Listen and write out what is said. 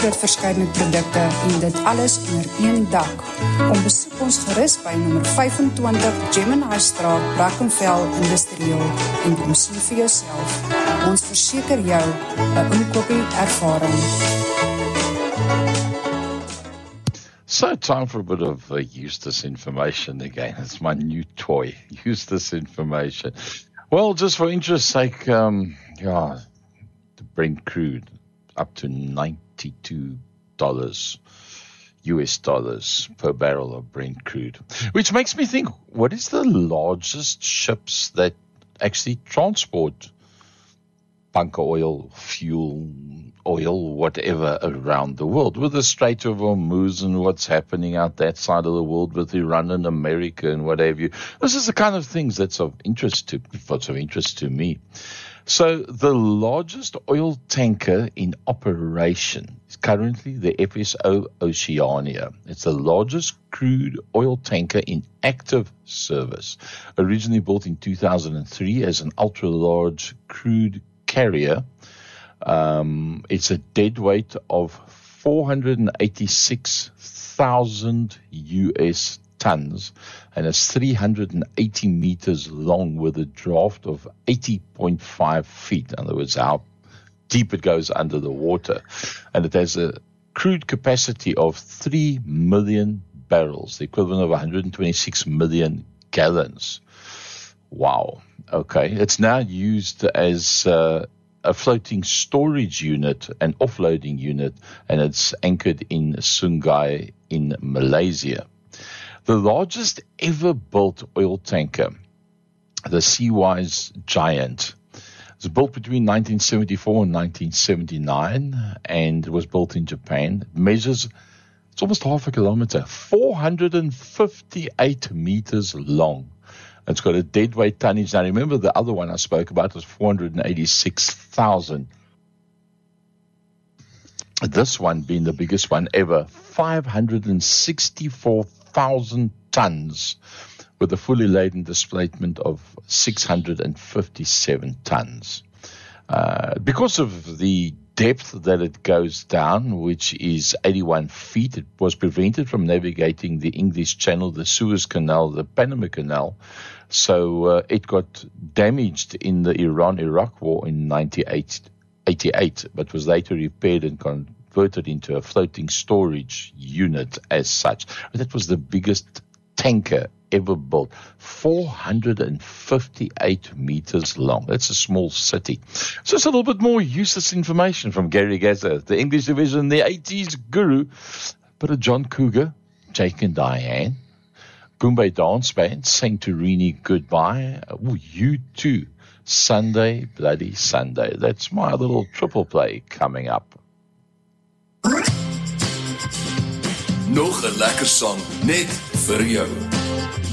groot verskeidenheid produkte en dit alles onder een dak. Kom besoek ons gerus by nommer 25 Gemini Straat, Brackenfell Industrieel en kom sien vir jouself. Ons verseker jou 'n inkoopie ervaring. So, time for a bit of Eustace information again. It's my new toy, Eustace information. Well, just for interest's sake, the Brent crude up to $92 US dollars per barrel of Brent crude, which makes me think, what is the largest ships that actually transport bunker oil, fuel, oil, whatever around the world, with the Strait of Hormuz and what's happening out that side of the world with Iran and America and what have you. This is the kind of things that's of interest to me. So the largest oil tanker in operation is currently the FSO Oceania. It's the largest crude oil tanker in active service, originally built in 2003 as an ultra-large crude carrier. It's a dead weight of 486,000 US tons and is 380 meters long with a draft of 80.5 feet. In other words, how deep it goes under the water. And it has a crude capacity of 3 million barrels, the equivalent of 126 million gallons. Wow. Okay. It's now used as a floating storage unit, an offloading unit, and it's anchored in Sungai in Malaysia. The largest ever built oil tanker, the Seawise Giant, was built between 1974 and 1979 and was built in Japan. It measures, it's almost half a kilometer, 458 meters long. It's got a deadweight tonnage. Now, remember the other one I spoke about was 486,000. This one being the biggest one ever, 564,000 tons with a fully laden displacement of 657 tons. Because of the depth that it goes down, which is 81 feet, it was prevented from navigating the English Channel, the Suez Canal, the Panama Canal. So it got damaged in the Iran-Iraq war in 1988, but was later repaired and converted into a floating storage unit as such. That was the biggest tanker ever built, 458 meters long. That's a small city. So it's a little bit more useless information from Gary Gaza, the English division, the 80s guru, but a John Cougar, Jake and Diane, Goombay Dance Band, Santorini Goodbye, you too, Sunday, Bloody Sunday. That's my little triple play coming up. Nog 'n lekker song net vir jou.